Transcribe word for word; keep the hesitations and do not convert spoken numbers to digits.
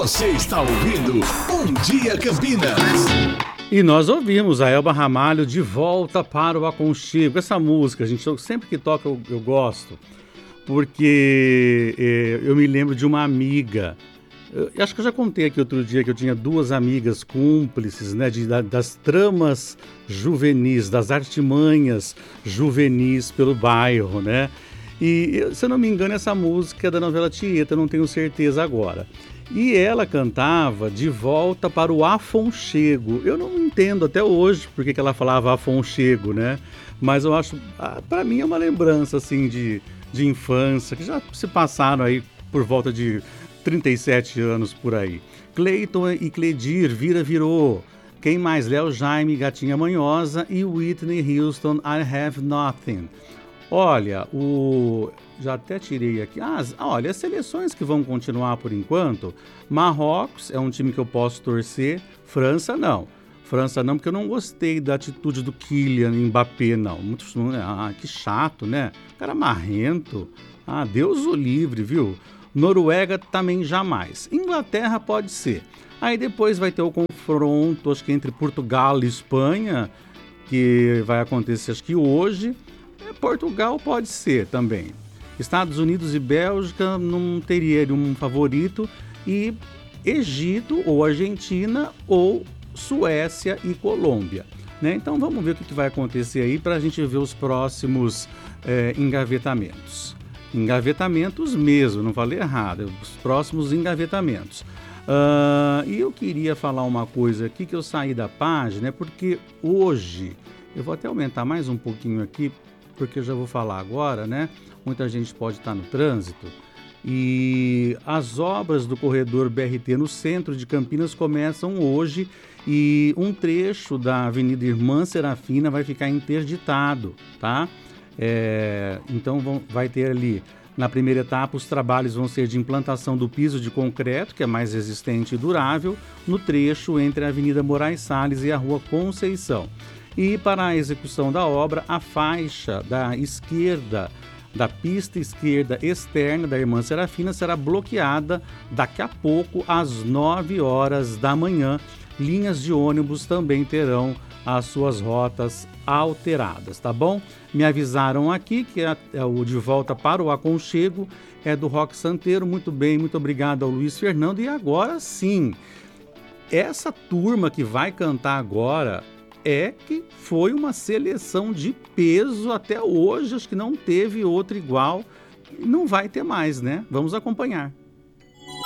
Você está ouvindo Bom Dia Campinas. E nós ouvimos a Elba Ramalho de Volta para o Aconchego. Essa música, gente, eu, sempre que toca eu, eu gosto, porque é, eu me lembro de uma amiga. Eu, eu acho que eu já contei aqui outro dia que eu tinha duas amigas cúmplices, né, de, da, das tramas juvenis, das artimanhas juvenis pelo bairro, né? E, se eu não me engano, essa música é da novela Tieta, não tenho certeza agora. E ela cantava De Volta para o Afonchego. Eu não entendo até hoje porque que ela falava Afonchego, né? Mas eu acho, para mim é uma lembrança assim de, de infância, que já se passaram aí por volta de trinta e sete anos por aí. Cleiton e Cledir, Vira Virou. Quem mais? Léo Jaime, Gatinha Manhosa e Whitney Houston, I Have Nothing. Olha, o... já até tirei aqui. Ah, olha, as seleções que vão continuar por enquanto. Marrocos é um time que eu posso torcer. França, não. França não, porque eu não gostei da atitude do Kylian Mbappé, não. Muito... Ah, que chato, né? Cara marrento. Ah, Deus o livre, viu? Noruega também jamais. Inglaterra pode ser. Aí depois vai ter o confronto, acho que entre Portugal e Espanha, que vai acontecer, acho que hoje. Portugal pode ser também. Estados Unidos e Bélgica não teria um favorito. E Egito ou Argentina ou Suécia e Colômbia, né? Então vamos ver o que vai acontecer aí para a gente ver os próximos é, engavetamentos. Engavetamentos mesmo, não falei errado. Os próximos engavetamentos. Uh, e eu queria falar uma coisa aqui que eu saí da página, porque hoje, eu vou até aumentar mais um pouquinho aqui, porque eu já vou falar agora, né? Muita gente pode estar no trânsito. E as obras do corredor B R T no centro de Campinas começam hoje e um trecho da Avenida Irmã Serafina vai ficar interditado, tá? É, então vão, vai ter ali, na primeira etapa, os trabalhos vão ser de implantação do piso de concreto, que é mais resistente e durável, no trecho entre a Avenida Moraes Salles e a Rua Conceição. E para a execução da obra, a faixa da esquerda, da pista esquerda externa da Irmã Serafina será bloqueada daqui a pouco às nove horas da manhã. Linhas de ônibus também terão as suas rotas alteradas, tá bom? Me avisaram aqui que é, é o De Volta para o Aconchego é do Rock Santeiro. Muito bem, muito obrigado ao Luiz Fernando. E agora sim, essa turma que vai cantar agora é que foi uma seleção de peso até hoje, acho que não teve outra igual, não vai ter mais, né? Vamos acompanhar.